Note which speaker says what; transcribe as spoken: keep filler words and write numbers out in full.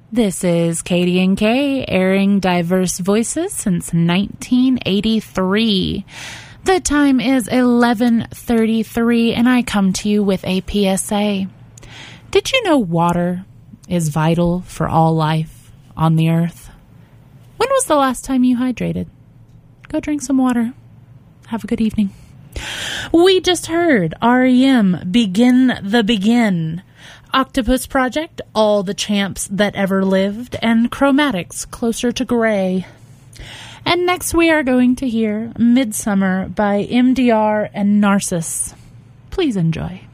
Speaker 1: This is Katie and Kay, airing diverse voices since nineteen eighty-three. The time is eleven thirty-three, and I come to you with a P S A. Did you know water is vital for all life on the earth? When was the last time you hydrated? Go drink some water. Have a good evening. We just heard R E M, Begin the Begin, Octopus Project, All the Champs That Ever Lived, and Chromatics, Closer to Grey. And next we are going to hear Midsummer by M D R and Narcissus. Please enjoy.